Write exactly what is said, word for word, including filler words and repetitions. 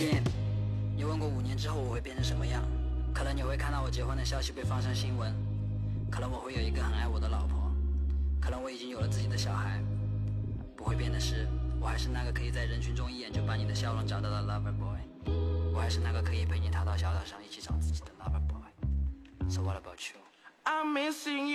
许你问过五年之后我会变成什么样，可能你会看到我结婚的消息被放上新闻，可能我会有一个很爱我的老婆，可能我已经有了自己的小孩。不会变的是，我还是那个可以在人群中一眼就把你的笑容找到的 lover boy， 我还是那个可以陪你踏到小岛上一起找自己的 lover boy。 So what about you? I'm missing you.